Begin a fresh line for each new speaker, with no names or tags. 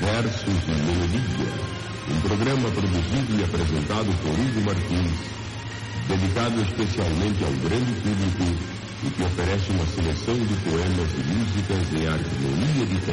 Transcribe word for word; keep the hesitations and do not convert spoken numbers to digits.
Versos e Melodia, um programa produzido e apresentado por Hugo Martins, dedicado especialmente ao grande público e que oferece uma seleção de poemas e músicas em harmonia de